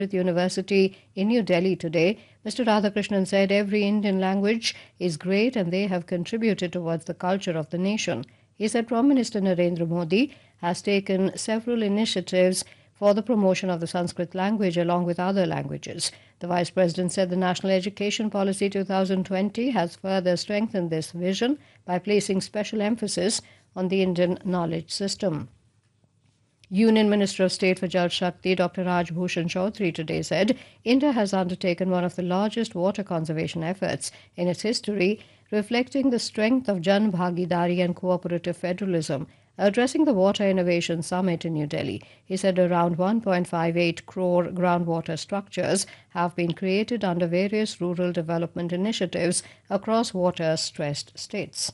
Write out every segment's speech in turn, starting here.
University in New Delhi today, Mr. Radhakrishnan said every Indian language is great and they have contributed towards the culture of the nation. He said Prime Minister Narendra Modi has taken several initiatives for the promotion of the Sanskrit language along with other languages. The Vice President said the National Education Policy 2020 has further strengthened this vision by placing special emphasis on the Indian knowledge system. Union Minister of State for Jal Shakti Dr. Raj Bhushan Chaudhary today said India has undertaken one of the largest water conservation efforts in its history, reflecting the strength of Jan Bhagidari and cooperative federalism. Addressing the Water Innovation Summit in New Delhi, he said around 1.58 crore groundwater structures have been created under various rural development initiatives across water-stressed states.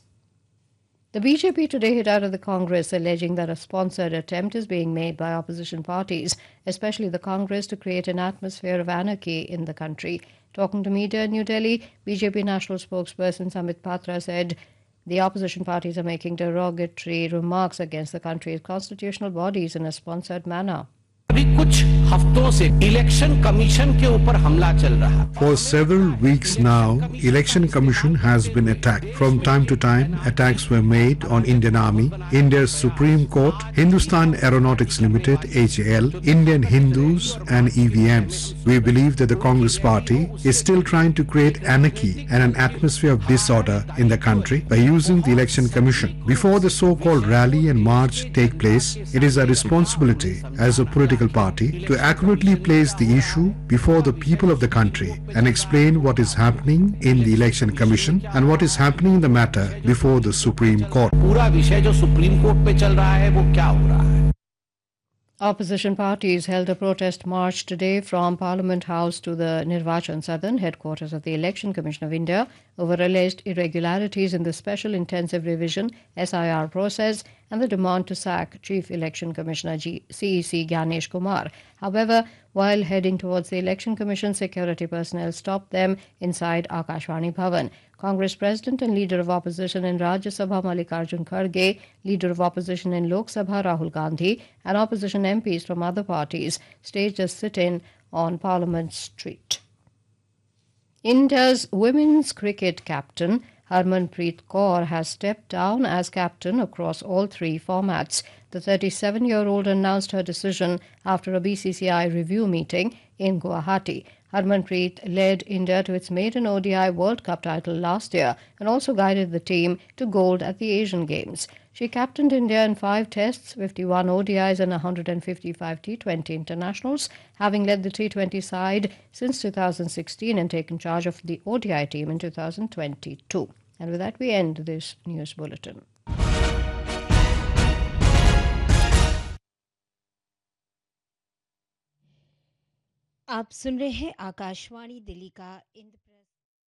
The BJP today hit out at the Congress, alleging that a sponsored attempt is being made by opposition parties, especially the Congress, to create an atmosphere of anarchy in the country. Talking to media in New Delhi, BJP national spokesperson Samit Patra said the opposition parties are making derogatory remarks against the country's constitutional bodies in a sponsored manner. कुछ हफ्तों से election commission के ऊपर हमला चल रहा। For several weeks now, Election Commission has been attacked. From time to time, attacks were made on Indian Army, India's Supreme Court, Hindustan Aeronautics Limited (HAL), Indian Hindus and EVMs. We believe that the Congress Party is still trying to create anarchy and an atmosphere of disorder in the country by using the Election Commission. Before the so-called rally and march take place, it is our responsibility as a political party to accurately place the issue before the people of the country and explain what is happening in the Election Commission and what is happening in the matter before the Supreme Court. पूरा विषय जो supreme court पे चल रहा है वो क्या हो रहा है? Opposition parties held a protest march today from Parliament House to the Nirvachan Sadan, headquarters of the Election Commission of India, over alleged irregularities in the Special Intensive Revision SIR process and the demand to sack Chief Election Commissioner CEC Gyanesh Kumar. However, while heading towards the Election Commission, security personnel stopped them inside Akashvani Bhavan. Congress President and Leader of Opposition in Rajya Sabha Mallikarjun Kharge, Leader of Opposition in Lok Sabha Rahul Gandhi and opposition MPs from other parties staged a sit-in on Parliament Street. India's women's cricket captain Harmanpreet Kaur has stepped down as captain across all three formats. The 37-year-old announced her decision after a BCCI review meeting in Guwahati. Harmanpreet led India to its maiden ODI World Cup title last year and also guided the team to gold at the Asian Games. She captained India in 5 tests, 51 ODIs and 155 T20 internationals, having led the T20 side since 2016 and taken charge of the ODI team in 2022. And with that, we end this news bulletin. आप सुन रहे हैं आकाशवाणी दिल्ली का इंद्रप्रस्थ।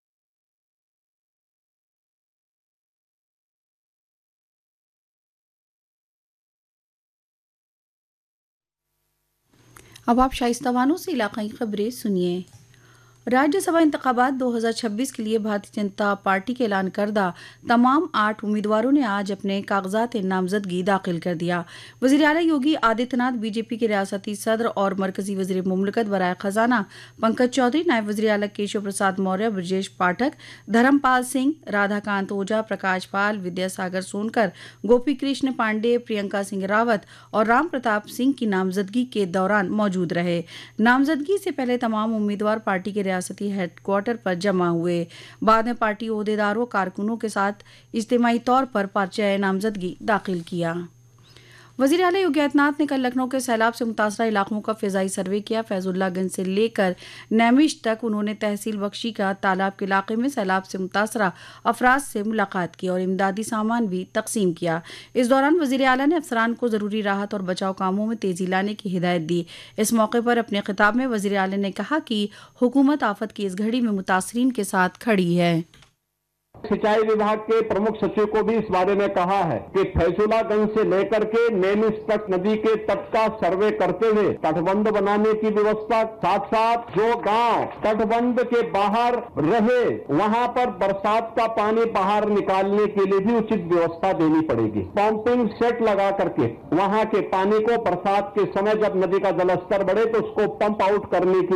अब आप शाइस्तावानों से इलाकाई खबरें सुनिए। राज्यसभा इंतखाबात 2026 के लिए भारतीय जनता पार्टी के ऐलान करदा तमाम 8 उम्मीदवारों ने आज अपने कागजात नामजदगी दाखिल कर दिया। वज़ीर आला योगी आदित्यनाथ, बीजेपी के रियासती सदर और मरकजी वज़ीर मुमलिकत बराए खजाना पंकज चौधरी, नायब वज़ीर आला केशव प्रसाद मौर्य, ब्रजेश पाठक, धर्मपाल सिंह, राधाकांत ओझा, प्रकाश पाल, विद्यासागर सोनकर, गोपी कृष्ण पांडे, प्रियंका सिंह रावत और राम प्रताप सिंह की नामजदगी के दौरान मौजूद रहे। नामजदगी से पहले तमाम उम्मीदवार पार्टी के रियासती हेडक्वार्टर पर जमा हुए। बाद में पार्टी ओहदेदारों कारकुनों के साथ इज्तिमाई तौर पर पर्चा नामजदगी दाखिल किया। वज़ीर आला योगी आदित्यनाथ ने कल लखनऊ के सैलाब से मुतासरा इलाकों का फ़िज़ाई सर्वे किया। फैजुल्लागंज से लेकर नैमिष तक उन्होंने तहसील बख्शी का तालाब के इलाके में सैलाब से मुतासरा अफराद से मुलाकात की और इमदादी सामान भी तकसीम किया। इस दौरान वज़ीर आला ने अफसरान को ज़रूरी राहत और बचाव कामों में तेज़ी लाने की हिदायत दी। इस मौके पर अपने खिताब में वज़ीर आला ने कहा कि हुकूमत आफत की इस घड़ी में मुतासरीन के साथ खड़ी है। सिंचाई विभाग के प्रमुख सचिव को भी इस बारे में कहा है कि फैसुलागंज से लेकर के नेमिस तक नदी के तट का सर्वे करते हुए तटबंध बनाने की व्यवस्था, साथ साथ जो गांव तटबंध के बाहर रहे वहां पर बरसात का पानी बाहर निकालने के लिए भी उचित व्यवस्था देनी पड़ेगी। पंपिंग सेट लगा करके वहां के पानी को बरसात के समय जब नदी का जलस्तर बढ़े तो उसको पंप आउट करने की